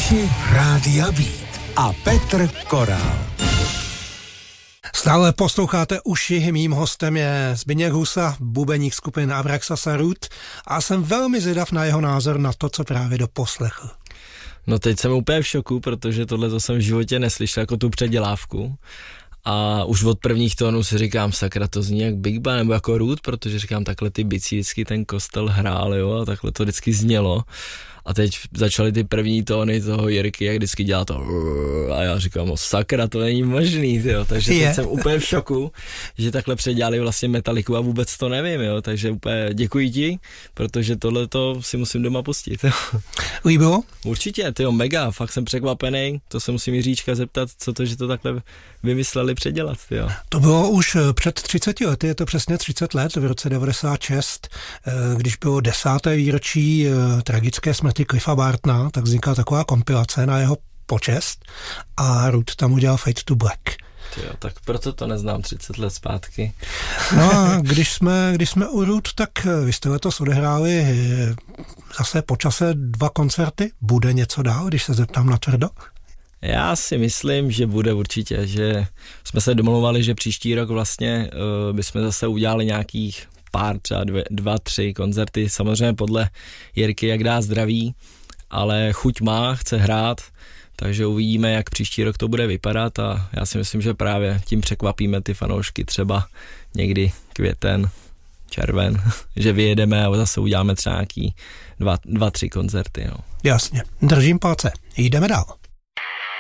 Posluchači Rádia Beat a Petr Korál. Stále posloucháte Uši, mým hostem je Zbyněk Husa, bubeník skupiny Abraxas a Root a jsem velmi zvědav na jeho názor na to, co právě doposlechl. No teď jsem úplně v šoku, protože tohle jsem v životě neslyšel, jako tu předělávku. A už od prvních tónů si říkám, sakra, to zní jak Big Band nebo jako Root, protože říkám, takhle ty bicí vždycky ten kostel hrál, jo, a takhle to vždycky znělo. A teď začaly ty první tóny toho Jirky, jak vždycky dělá to a já říkám, no sakra, to není možný, jo. Takže teď jsem úplně v šoku, že takhle předělali vlastně Metalliku a vůbec to nevím, jo, takže úplně děkuji ti, protože tohleto si musím doma pustit. Líbilo? Určitě, tyjo, mega, fakt jsem překvapený, to se musím Jiříčka zeptat, co to, že to takhle vymysleli předělat, jo. To bylo už před 30 lety, je to přesně 30 let, v roce 96, když bylo 10. výročí tragické smrti Cliffa Bartona, tak vznikla taková kompilace na jeho počest a Root tam udělal Fade to Black. Jo, tak proto to neznám 30 let zpátky. No a když jsme u Root, tak vy jste letos odehráli zase po čase 2 koncerty. Bude něco dál, když se zeptám na tvrdo? Já si myslím, že bude určitě, že jsme se domluvali, že příští rok vlastně bychom zase udělali nějakých pár, třeba 2-3 koncerty, samozřejmě podle Jirky, jak dá zdraví, ale chuť má, chce hrát, takže uvidíme, jak příští rok to bude vypadat a já si myslím, že právě tím překvapíme ty fanoušky, třeba někdy květen, červen, že vyjedeme a zase uděláme třeba nějaký 2-3 koncerty. No. Jasně, držím palce, jdeme dál.